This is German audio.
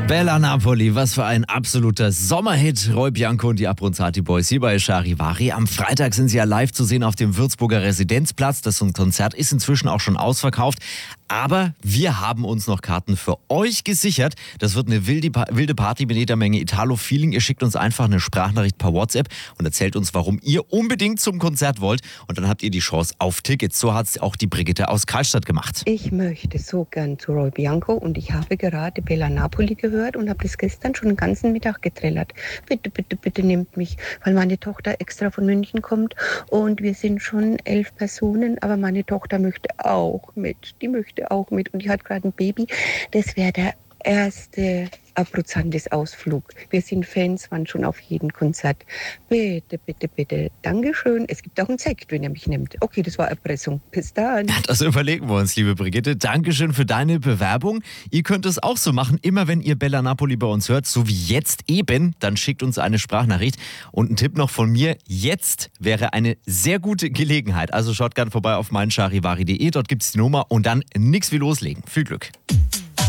Bella Napoli, was für ein absoluter Sommerhit. Roy Bianco und die Abronzati Boys hier bei Charivari. Am Freitag sind sie ja live zu sehen auf dem Würzburger Residenzplatz. Das Konzert ist inzwischen auch schon ausverkauft. Aber wir haben uns noch Karten für euch gesichert. Das wird eine wilde Party mit jeder Menge Italo-Feeling. Ihr schickt uns einfach eine Sprachnachricht per WhatsApp und erzählt uns, warum ihr unbedingt zum Konzert wollt. Und dann habt ihr die Chance auf Tickets. So hat es auch die Brigitte aus Karlstadt gemacht. Ich möchte so gern zu Roy Bianco und ich habe gerade Bella Napoli gehört und habe das gestern schon den ganzen Mittag getrellert. Bitte, bitte, bitte nehmt mich, weil meine Tochter extra von München kommt und wir sind schon 11 Personen, aber meine Tochter möchte auch mit. Die möchte auch mit und die hat gerade ein Baby. Das wäre der erste Abruzantes-Ausflug. Wir sind Fans, waren schon auf jedem Konzert. Bitte, bitte, bitte. Dankeschön. Es gibt auch einen Sekt, wenn ihr mich nimmt. Okay, das war Erpressung. Bis dann. Das überlegen wir uns, liebe Brigitte. Dankeschön für deine Bewerbung. Ihr könnt es auch so machen. Immer wenn ihr Bella Napoli bei uns hört, so wie jetzt eben, dann schickt uns eine Sprachnachricht. Und ein Tipp noch von mir. Jetzt wäre eine sehr gute Gelegenheit. Also schaut gerne vorbei auf meincharivari.de. Dort gibt es die Nummer und dann nichts wie loslegen. Viel Glück.